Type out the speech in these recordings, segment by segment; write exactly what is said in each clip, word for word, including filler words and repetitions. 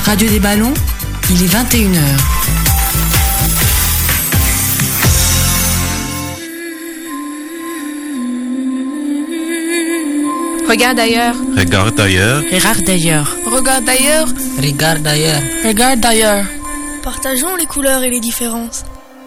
Radio des Ballons, il est vingt et une heures. Regarde ailleurs. Regarde ailleurs. Regarde d'ailleurs. Regarde ailleurs. Regarde d'ailleurs. Regarde d'ailleurs. Partageons les couleurs et les différences.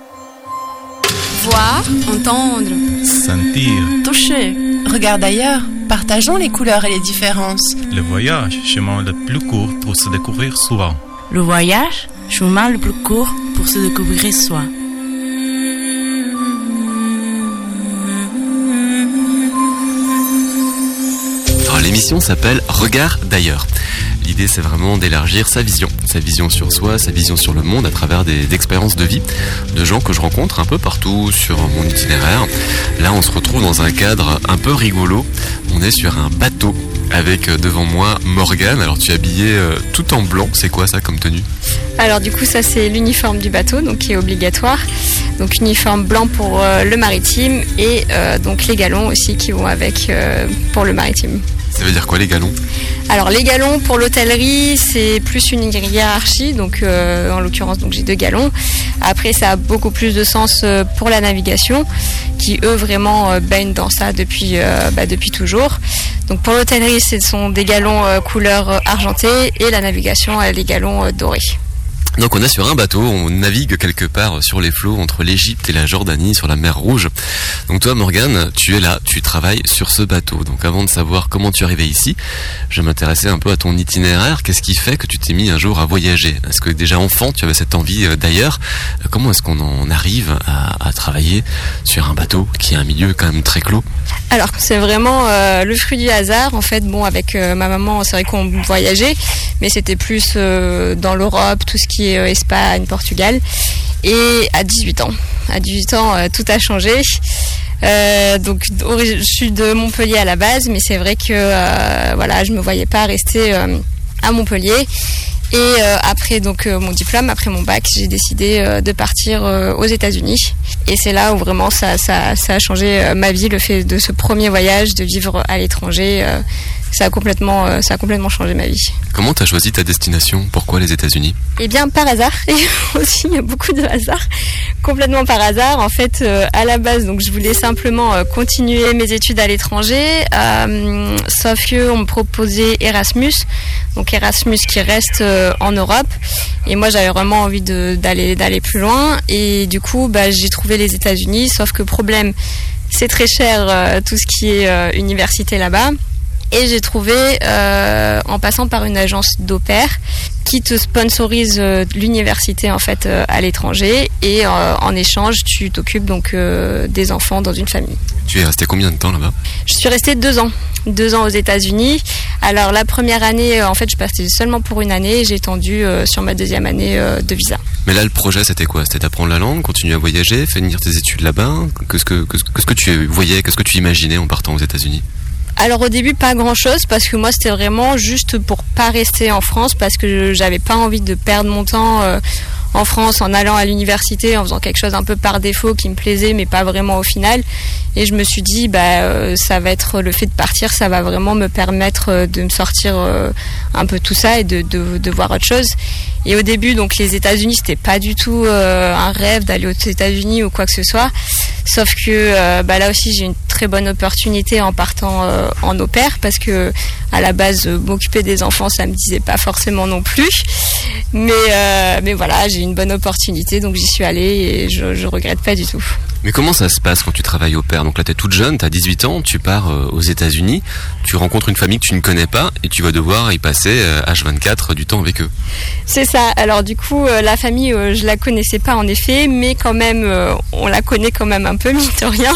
Voir, entendre, Sentir. toucher. Regarde ailleurs. Partageons les couleurs et les différences. Le voyage, chemin le plus court pour se découvrir soi. Le voyage, chemin le plus court pour se découvrir soi. Alors, l'émission s'appelle Regard d'ailleurs. L'idée, c'est vraiment d'élargir sa vision, sa vision sur soi, sa vision sur le monde à travers des expériences de vie de gens que je rencontre un peu partout sur mon itinéraire. Là, on se retrouve dans un cadre un peu rigolo. On est sur un bateau avec devant moi Morgane. Alors, tu es habillée euh, tout en blanc. C'est quoi ça comme tenue ? Alors du coup, ça c'est l'uniforme du bateau, donc qui est obligatoire. Donc uniforme blanc pour euh, le maritime et euh, donc les galons aussi qui vont avec euh, pour le maritime. Ça veut dire quoi les galons ? Alors les galons pour l'hôtellerie, c'est plus une hiérarchie, donc euh, en l'occurrence donc j'ai deux galons. Après ça a beaucoup plus de sens euh, pour la navigation, qui eux vraiment euh, baignent dans ça depuis euh, bah, depuis toujours. Donc pour l'hôtellerie, ce sont des galons euh, couleur euh, argentée et la navigation, elle, les galons euh, dorés. Donc on est sur un bateau, on navigue quelque part sur les flots entre l'Égypte et la Jordanie sur la mer Rouge. Donc toi Morgane, tu es là, tu travailles sur ce bateau. Donc avant de savoir comment tu es arrivé ici, je m'intéressais un peu à ton itinéraire. Qu'est-ce qui fait que tu t'es mis un jour à voyager ? Est-ce que déjà enfant tu avais cette envie d'ailleurs ? Comment est-ce qu'on en arrive à, à travailler sur un bateau qui est un milieu quand même très clos ? Alors c'est vraiment euh, le fruit du hasard. En fait, bon, avec euh, ma maman, c'est vrai qu'on voyageait, mais c'était plus euh, dans l'Europe, tout ce qui est euh, Espagne, Portugal. Et à dix-huit ans, à dix-huit ans, euh, tout a changé. Euh, donc je suis de Montpellier à la base, mais c'est vrai que euh, voilà, je me voyais pas rester euh, à Montpellier. Et euh, après donc euh, mon diplôme, après mon bac, j'ai décidé euh, de partir euh, aux États-Unis. Et c'est là où vraiment ça, ça, ça a changé euh, ma vie, le fait de ce premier voyage, de vivre à l'étranger. Euh, ça a complètement, euh, ça a complètement changé ma vie. Comment tu as choisi ta destination ? Pourquoi les États-Unis ? Eh bien, par hasard. Et aussi, il y a beaucoup de hasard. Complètement par hasard. En fait, euh, à la base, donc, je voulais simplement euh, continuer mes études à l'étranger. Euh, sauf que on me proposait Erasmus. Donc, Erasmus qui reste euh, en Europe. Et moi, j'avais vraiment envie de, d'aller, d'aller plus loin. Et du coup, bah, j'ai trouvé les États-Unis. Sauf que problème, c'est très cher, euh, tout ce qui est euh, université là-bas. Et j'ai trouvé, euh, en passant par une agence d'au pair, qui te sponsorise euh, l'université en fait euh, à l'étranger, et euh, en échange tu t'occupes donc euh, des enfants dans une famille. Tu es resté combien de temps là-bas ? Je suis restée deux ans, deux ans aux États-Unis. Alors la première année, euh, en fait, je suis partie seulement pour une année, et j'ai étendu euh, sur ma deuxième année euh, de visa. Mais là, le projet, c'était quoi ? C'était d'apprendre la langue, continuer à voyager, finir tes études là-bas ? Qu'est-ce que, qu'est-ce, qu'est-ce que tu voyais, qu'est-ce que tu imaginais en partant aux États-Unis ? Alors au début pas grand chose, parce que moi c'était vraiment juste pour pas rester en France, parce que j'avais pas envie de perdre mon temps euh, en France en allant à l'université, en faisant quelque chose un peu par défaut qui me plaisait mais pas vraiment au final. Et je me suis dit bah euh, ça va être le fait de partir, ça va vraiment me permettre euh, de me sortir euh, un peu tout ça et de, de, de voir autre chose. Et au début donc les États-Unis c'était pas du tout euh, un rêve d'aller aux États-Unis ou quoi que ce soit, sauf que euh, bah là aussi j'ai une très bonne opportunité en partant euh, en au pair, parce que à la base euh, m'occuper des enfants ça me disait pas forcément non plus, mais euh, mais voilà, j'ai une bonne opportunité donc j'y suis allée et je, je regrette pas du tout. Mais comment ça se passe quand tu travailles au pair ? Donc là, tu es toute jeune, tu as dix-huit ans, tu pars euh, aux États-Unis, tu rencontres une famille que tu ne connais pas et tu vas devoir y passer euh, H vingt-quatre du temps avec eux. C'est ça. Alors du coup, euh, la famille, euh, je la connaissais pas en effet, mais quand même, euh, on la connaît quand même un peu, mine de rien.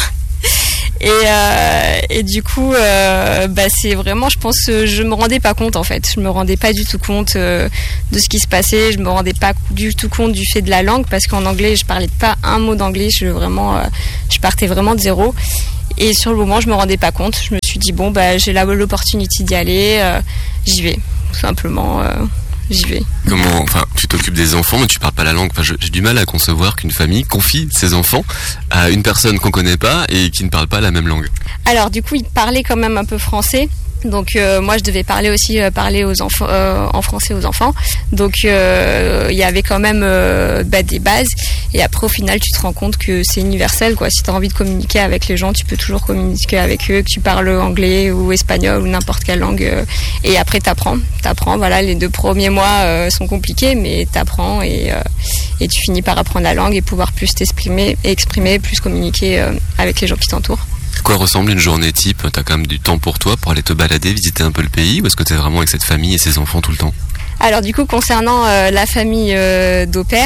Et, euh, et du coup, euh, bah c'est vraiment, je pense, euh, je me rendais pas compte en fait. Je me rendais pas du tout compte euh, de ce qui se passait. Je me rendais pas du tout compte du fait de la langue, parce qu'en anglais, je parlais pas un mot d'anglais. Je vraiment, euh, je partais vraiment de zéro. Et sur le moment, je me rendais pas compte. Je me suis dit bon, bah j'ai là l'opportunité d'y aller, euh, j'y vais, tout simplement. Euh, J'y vais. Comment, enfin, tu t'occupes des enfants, mais tu parles pas la langue. Enfin, j'ai du mal à concevoir qu'une famille confie ses enfants à une personne qu'on connaît pas et qui ne parle pas la même langue. Alors, du coup, ils parlaient quand même un peu français. Donc euh, moi je devais parler aussi euh, parler aux enfants euh, en français aux enfants. Donc il euh, y avait quand même euh, bah, des bases. Et après au final tu te rends compte que c'est universel quoi. Si tu as envie de communiquer avec les gens, tu peux toujours communiquer avec eux, que tu parles anglais ou espagnol ou n'importe quelle langue. Euh, et après t'apprends, t'apprends. Voilà, les deux premiers mois euh, sont compliqués, mais t'apprends et euh, et tu finis par apprendre la langue et pouvoir plus t'exprimer, exprimer, plus communiquer euh, avec les gens qui t'entourent. À quoi ressemble une journée type? T'as quand même du temps pour toi, pour aller te balader, visiter un peu le pays, ou est-ce que t'es vraiment avec cette famille et ses enfants tout le temps? Alors du coup, concernant euh, la famille euh, d'au pair,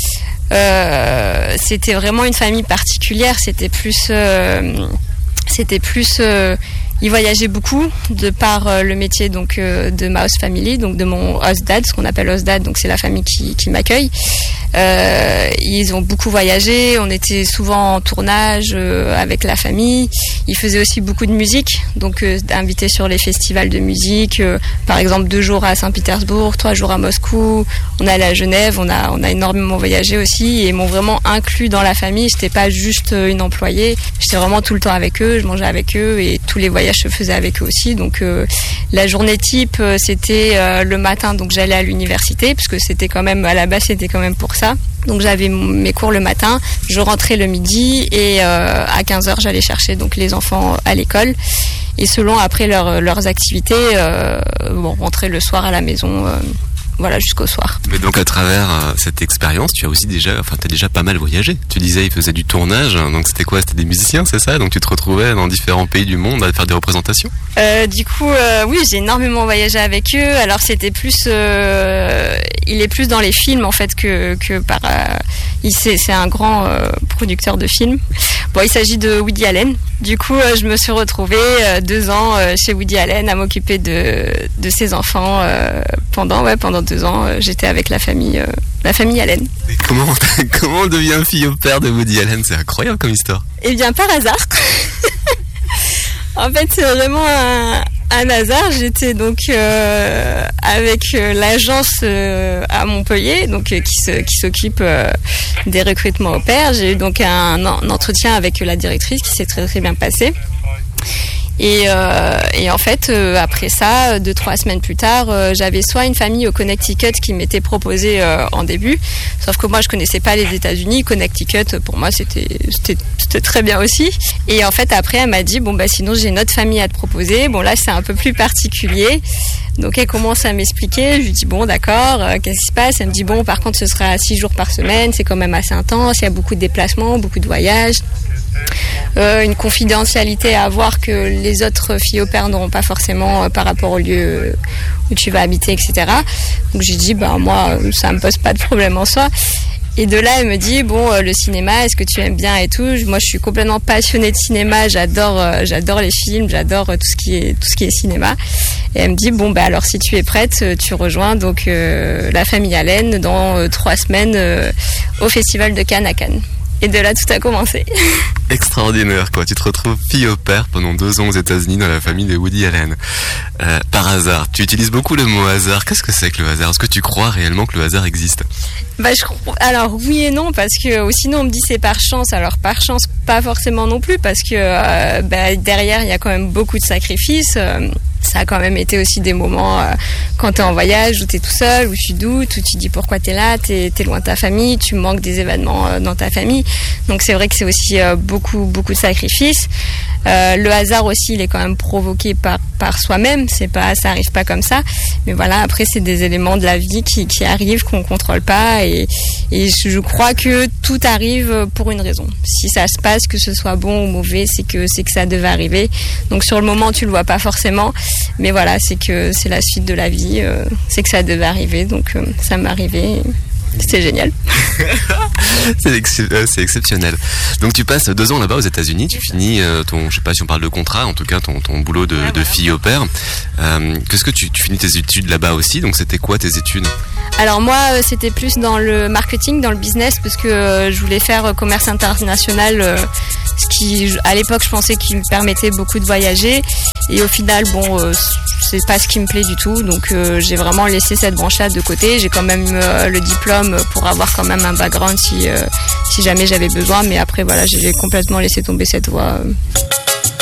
euh, c'était vraiment une famille particulière. C'était plus, euh, c'était plus, euh, ils voyageaient beaucoup de par euh, le métier donc euh, de ma host family, donc de mon host dad, ce qu'on appelle host dad, donc c'est la famille qui, qui m'accueille. Euh, ils ont beaucoup voyagé, on était souvent en tournage euh, avec la famille. Ils faisaient aussi beaucoup de musique, donc euh, invités sur les festivals de musique, euh, par exemple deux jours à Saint-Pétersbourg, trois jours à Moscou. On est allé à Genève, on a on a énormément voyagé aussi et ils m'ont vraiment inclus dans la famille. J'étais pas juste une employée, j'étais vraiment tout le temps avec eux, je mangeais avec eux et tous les voyages se faisaient avec eux aussi. Donc euh, la journée type euh, c'était euh, le matin, donc j'allais à l'université puisque c'était quand même à la base c'était quand même pour ça. Donc j'avais mes cours le matin, je rentrais le midi et euh, à quinze heures j'allais chercher donc les enfants à l'école et selon après leur, leurs activités, euh, bon rentrer le soir à la maison. Euh, Voilà, jusqu'au soir. Mais donc à travers euh, cette expérience, tu as aussi déjà, enfin t'as déjà pas mal voyagé. Tu disais, ils faisaient du tournage, donc c'était quoi? C'était des musiciens, c'est ça? Donc tu te retrouvais dans différents pays du monde à faire des représentations? euh, Du coup, euh, oui, j'ai énormément voyagé avec eux. Alors c'était plus, euh, il est plus dans les films en fait que que par. Euh, il c'est, c'est un grand euh, producteur de films. Bon, il s'agit de Woody Allen. Du coup, euh, je me suis retrouvée euh, deux ans euh, chez Woody Allen à m'occuper de de ses enfants euh, pendant ouais pendant deux ans. Euh, j'étais avec la famille euh, la famille Allen. Et comment comment on devient fille au père de Woody Allen? C'est incroyable comme histoire. Eh bien, par hasard. En fait, c'est vraiment un, un hasard. J'étais donc euh, avec euh, l'agence euh, à Montpellier, donc euh, qui, se, qui s'occupe euh, des recrutements au pair. J'ai eu donc un, un entretien avec la directrice qui s'est très très bien passé. Et, euh, et en fait, euh, après ça, deux, trois semaines plus tard, euh, j'avais soit une famille au Connecticut qui m'était proposée euh, en début, sauf que moi je connaissais pas les États-Unis. Connecticut, pour moi, c'était, c'était, c'était très bien aussi. Et en fait, après, elle m'a dit bon bah sinon j'ai une autre famille à te proposer. Bon là, c'est un peu plus particulier. Donc elle commence à m'expliquer. Je lui dis bon d'accord, euh, qu'est-ce qui se passe? Elle me dit bon par contre ce sera six jours par semaine, c'est quand même assez intense. Il y a beaucoup de déplacements, beaucoup de voyages. Euh, une confidentialité à avoir que les autres filles au pair n'auront pas forcément euh, par rapport au lieu où tu vas habiter, et cetera. Donc j'ai dit, bah moi, ça me pose pas de problème en soi. Et de là, elle me dit, bon, euh, le cinéma, est-ce que tu aimes bien et tout? Moi, je suis complètement passionnée de cinéma. J'adore, euh, j'adore les films, j'adore euh, tout ce qui est tout ce qui est cinéma. Et elle me dit, bon, bah alors si tu es prête, tu rejoins donc euh, la famille Allen dans euh, trois semaines euh, au Festival de Cannes à Cannes. Et de là, tout a commencé. Extraordinaire, quoi. Tu te retrouves fille au père pendant deux ans aux États-Unis dans la famille de Woody Allen. Euh, par hasard. Tu utilises beaucoup le mot hasard. Qu'est-ce que c'est que le hasard? Est-ce que tu crois réellement que le hasard existe? Bah, je crois... Alors, oui et non, parce que sinon, on me dit c'est par chance. Alors, par chance, pas forcément non plus, parce que euh, bah, derrière, il y a quand même beaucoup de sacrifices. Euh, ça a quand même été aussi des moments euh, quand t'es en voyage, où t'es tout seul, où tu doutes, où tu dis pourquoi t'es là, t'es, t'es loin de ta famille, tu manques des événements euh, dans ta famille. Donc c'est vrai que c'est aussi euh, beaucoup beaucoup de sacrifices. Euh, le hasard aussi, il est quand même provoqué par par soi-même. C'est pas, ça arrive pas comme ça. Mais voilà, après c'est des éléments de la vie qui qui arrivent qu'on contrôle pas et et je crois que tout arrive pour une raison. Si ça se passe, que ce soit bon ou mauvais, c'est que c'est que ça devait arriver. Donc sur le moment, tu le vois pas forcément. Mais voilà, c'est que c'est la suite de la vie, euh, c'est que ça devait arriver, donc euh, ça m'est arrivé, c'était génial. c'est, ex- c'est exceptionnel. Donc tu passes deux ans là-bas aux États-Unis, tu finis euh, ton, je sais pas si on parle de contrat, en tout cas ton, ton boulot de, de fille au pair. Euh, qu'est-ce que tu, tu finis tes études là-bas aussi, donc c'était quoi tes études? Alors moi, euh, c'était plus dans le marketing, dans le business, parce que euh, je voulais faire euh, commerce international, euh, ce qui, à l'époque, je pensais qu'il me permettait beaucoup de voyager. Et au final, bon, euh, c'est pas ce qui me plaît du tout. Donc euh, j'ai vraiment laissé cette branche-là de côté. J'ai quand même euh, le diplôme pour avoir quand même un background si, euh, si jamais j'avais besoin. Mais après, voilà, j'ai complètement laissé tomber cette voie. Euh.